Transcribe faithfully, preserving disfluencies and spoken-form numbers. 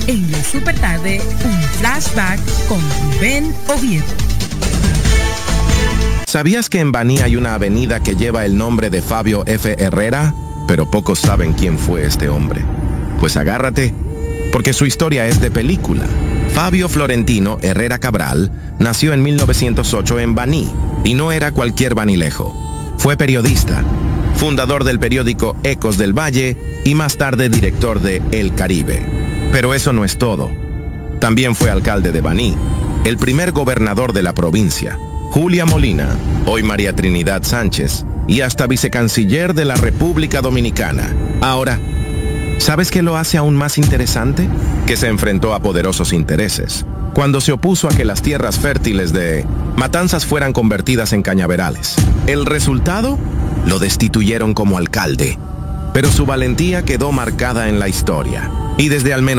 En la Supertarde, un flashback con Ben Oviedo. ¿Sabías que en Baní hay una avenida que lleva el nombre de Fabio F. Herrera? Pero pocos saben quién fue este hombre. Pues agárrate, porque su historia es de película. Fabio Florentino Herrera Cabral nació en mil novecientos ocho en Baní, y no era cualquier banilejo. Fue periodista, fundador del periódico Ecos del Valle y más tarde director de El Caribe. Pero eso no es todo. También fue alcalde de Baní, el primer gobernador de la provincia, Julia Molina, hoy María Trinidad Sánchez, y hasta vicecanciller de la República Dominicana. Ahora, ¿sabes qué lo hace aún más interesante? Que se enfrentó a poderosos intereses, cuando se opuso a que las tierras fértiles de Matanzas fueran convertidas en cañaverales. ¿El resultado? Lo destituyeron como alcalde. Pero su valentía quedó marcada en la historia, y desde al menos